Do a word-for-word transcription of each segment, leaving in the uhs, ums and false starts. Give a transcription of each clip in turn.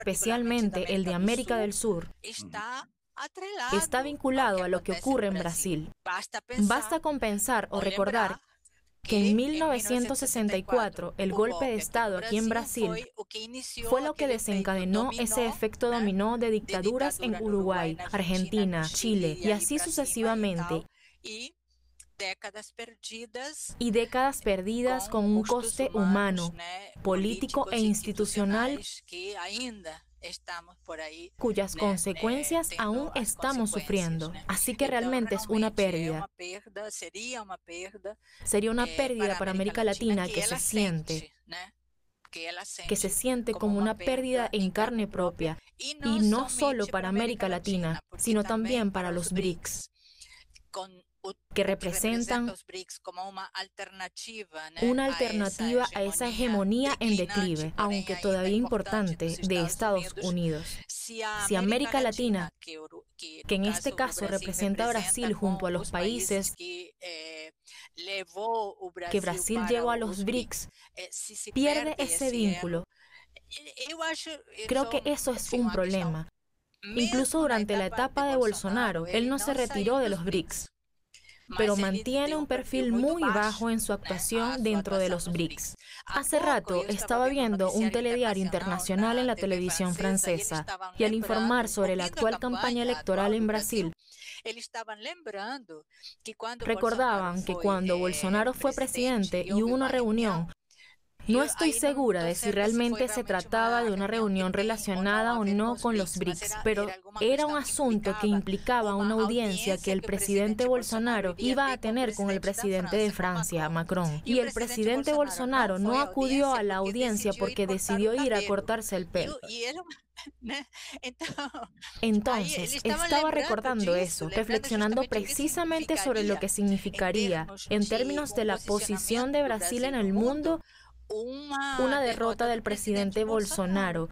especialmente el de América del Sur, está vinculado a lo que ocurre en Brasil. Basta con pensar o recordar que en mil novecientos sesenta y cuatro el golpe de Estado aquí en Brasil fue lo que desencadenó ese efecto dominó de dictaduras en Uruguay, Argentina, Chile y así sucesivamente, y décadas perdidas con un coste humano, político e institucional cuyas consecuencias aún estamos sufriendo. Así que realmente es una pérdida. Sería una pérdida para América Latina que se siente, que se siente como una pérdida en carne propia, y no solo para América Latina, sino también para los BRICS, que representan una alternativa a esa hegemonía en declive, aunque todavía importante, de Estados Unidos. Si América Latina, que en este caso representa a Brasil junto a los países que Brasil llevó a los BRICS, pierde ese vínculo, creo que eso es un problema. Incluso durante la etapa de Bolsonaro, él no se retiró de los BRICS, pero mantiene un perfil muy bajo en su actuación dentro de los BRICS. Hace rato estaba viendo un telediario internacional en la televisión francesa y al informar sobre la actual campaña electoral en Brasil, recordaban que cuando Bolsonaro fue presidente y hubo una reunión, no estoy segura de si realmente se trataba de una reunión relacionada o no con los BRICS, pero era un asunto que implicaba una audiencia que el presidente Bolsonaro iba a tener con el presidente de Francia, Macron. Y el presidente Bolsonaro no acudió a la audiencia porque decidió ir a cortarse el pelo. Entonces, estaba recordando eso, reflexionando precisamente sobre lo que significaría, en términos de la posición de Brasil en el mundo, una derrota del presidente Bolsonaro.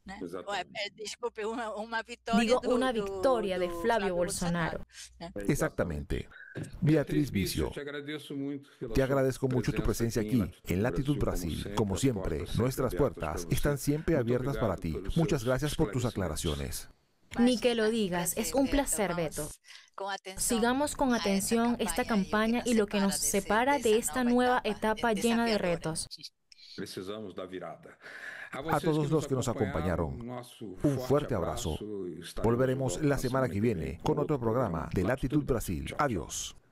Digo, una victoria de Flavio Bolsonaro. Exactamente. Beatriz Vicio, te agradezco mucho tu presencia aquí, en Latitud Brasil. Como siempre, nuestras puertas están siempre abiertas para ti. Muchas gracias por tus aclaraciones. Ni que lo digas, es un placer, Beto. Sigamos con atención esta campaña y lo que nos separa de esta nueva etapa llena de retos. A todos los que nos acompañaron, un fuerte abrazo. Volveremos la semana que viene con otro programa de Latitud Brasil. Adiós.